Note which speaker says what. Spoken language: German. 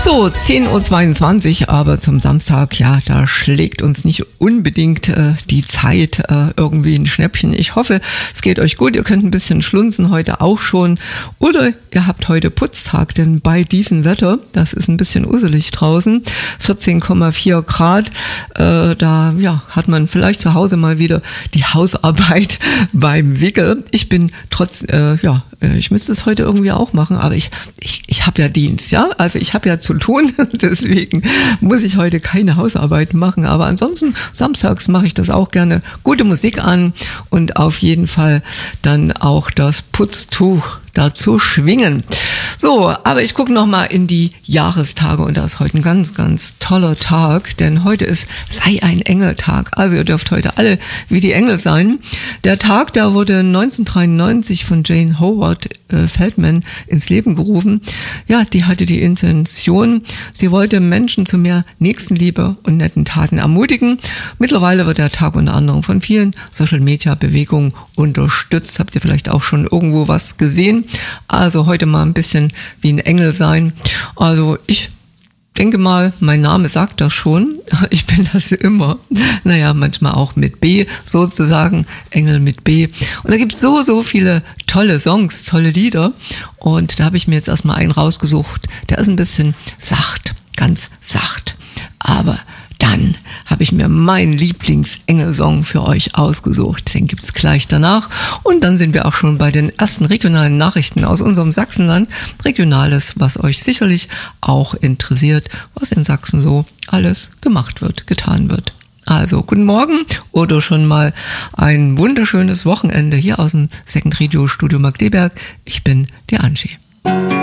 Speaker 1: So, 10.22 Uhr, aber zum Samstag, ja, da schlägt uns nicht unbedingt die Zeit irgendwie ein Schnäppchen. Ich hoffe, es geht euch gut, ihr könnt ein bisschen schlunzen heute auch schon. Oder ihr habt heute Putztag, denn bei diesem Wetter, das ist ein bisschen uselig draußen, 14,4 Grad, da ja, hat man vielleicht zu Hause mal wieder die Hausarbeit beim Wickel. Ich bin ich müsste es heute irgendwie auch machen, aber ich habe ja Dienst, ja, also ich habe ja zu tun, deswegen muss ich heute keine Hausarbeit machen, aber ansonsten samstags mache ich das auch gerne, gute Musik an und auf jeden Fall dann auch das Putztuch dazu schwingen. So, aber ich gucke nochmal in die Jahrestage und da ist heute ein ganz, ganz toller Tag, denn heute ist Sei ein Engel-Tag. Also ihr dürft heute alle wie die Engel sein. Der Tag, da wurde 1993 von Jane Howard Feldman ins Leben gerufen. Ja, die hatte die Intention, sie wollte Menschen zu mehr Nächstenliebe und netten Taten ermutigen. Mittlerweile wird der Tag unter anderem von vielen Social-Media-Bewegungen unterstützt. Habt ihr vielleicht auch schon irgendwo was gesehen? Also heute mal ein bisschen wie ein Engel sein. Also ich denke mal, mein Name sagt das schon. Ich bin das immer. Naja, manchmal auch mit B sozusagen. Engel mit B. Und da gibt es so viele tolle Songs, tolle Lieder. Und da habe ich mir jetzt erstmal einen rausgesucht. Der ist ein bisschen sacht, ganz sacht. Aber dann habe ich mir meinen Lieblings-Engelsong für euch ausgesucht. Den gibt's gleich danach. Und dann sind wir auch schon bei den ersten regionalen Nachrichten aus unserem Sachsenland. Regionales, was euch sicherlich auch interessiert, was in Sachsen so alles gemacht wird, getan wird. Also guten Morgen oder schon mal ein wunderschönes Wochenende hier aus dem Second Radio Studio Markkleeberg. Ich bin die Angie.